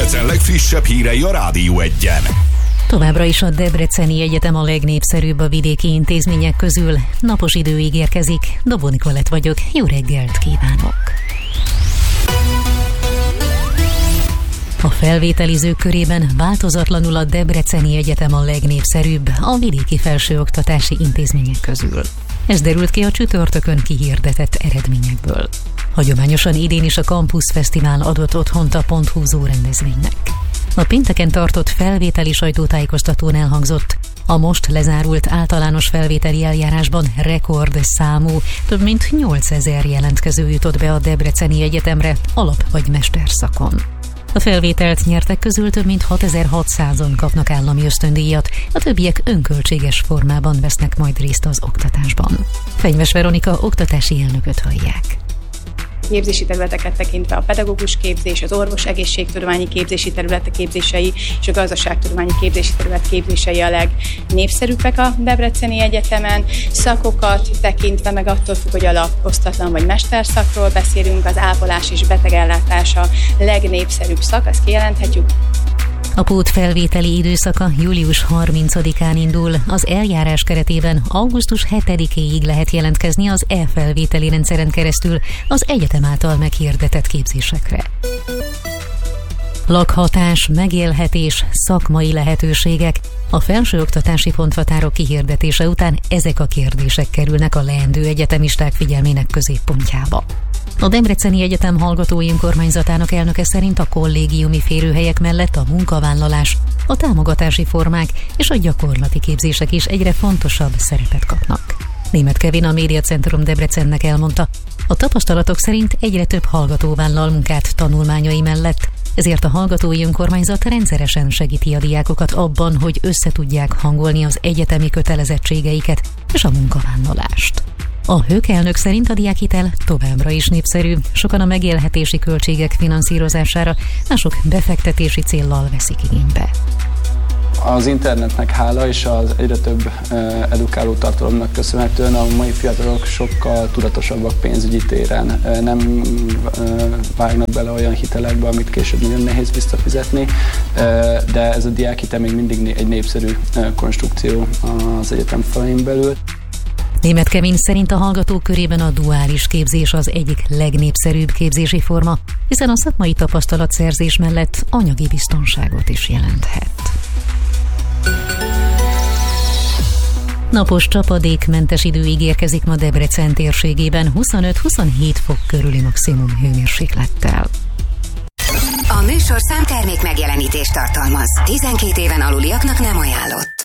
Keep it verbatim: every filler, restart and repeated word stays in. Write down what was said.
Debrecen legfrissebb hírei a Rádió Egyen. Továbbra is a Debreceni Egyetem a legnépszerűbb a vidéki intézmények közül. Napos idő ígérkezik. Dobó Nikolett vagyok. Jó reggelt kívánok! A felvételizők körében változatlanul a Debreceni Egyetem a legnépszerűbb a vidéki felsőoktatási intézmények közül. Ez derült ki a csütörtökön kihirdetett eredményekből. Hagyományosan idén is a Campus Fesztivál adott otthont a pont húzó rendezvénynek. A pénteken tartott felvételi sajtótájékoztatón elhangzott, a most lezárult általános felvételi eljárásban rekord számú, több mint nyolcezer jelentkező jutott be a Debreceni Egyetemre alap- vagy mesterszakon. A felvételt nyertek közül több mint hatezer-hatszázan kapnak állami ösztöndíjat, a többiek önköltséges formában vesznek majd részt az oktatásban. Fenyves Veronika oktatási elnököt hallják. Képzési területeket tekintve a pedagógus képzés, az orvos egészségtudományi képzési terület képzései és a gazdaságtudományi képzési terület képzései a legnépszerűbbek a Debreceni Egyetemen. Szakokat tekintve meg attól függ, hogy alap, osztatlan vagy mesterszakról beszélünk, az ápolás és betegellátás a legnépszerűbb szak, azt kijelenthetjük. A pótfelvételi időszaka július harmincadikán indul, az eljárás keretében augusztus hetedikéig lehet jelentkezni az e-felvételi rendszeren keresztül az egyetem által meghirdetett képzésekre. Lakhatás, megélhetés, szakmai lehetőségek. A felsőoktatási ponthatárok kihirdetése után ezek a kérdések kerülnek a leendő egyetemisták figyelmének középpontjába. A Debreceni Egyetem hallgatói önkormányzatának elnöke szerint a kollégiumi férőhelyek mellett a munkavállalás, a támogatási formák és a gyakorlati képzések is egyre fontosabb szerepet kapnak. Németh Kevin, a Médiacentrum Debrecennek elmondta, a tapasztalatok szerint egyre több hallgató vállal munkát tanulmányai mellett, ezért a hallgatói önkormányzat rendszeresen segíti a diákokat abban, hogy összetudják hangolni az egyetemi kötelezettségeiket és a munkavállalást. A Hők elnök szerint a diákhitel továbbra is népszerű, sokan a megélhetési költségek finanszírozására, mások befektetési céllal veszik igénybe. Az internetnek hála és az egyre több edukáló tartalomnak köszönhetően a mai fiatalok sokkal tudatosabbak pénzügyi téren. Nem vágnak bele olyan hitelekbe, amit később nagyon nehéz visszafizetni, de ez a diákhitel még mindig egy népszerű konstrukció az egyetem falain belül. Németh Kevin szerint a hallgatók körében a duális képzés az egyik legnépszerűbb képzési forma, hiszen a szakmai tapasztalatszerzés mellett anyagi biztonságot is jelenthet. Napos csapadékmentes idő ígérkezik ma Debrecen térségében huszonöt-huszonhét fok körüli maximum hőmérséklettel. A műsorszám termék megjelenítést tartalmaz. tizenkét éven aluliaknak nem ajánlott.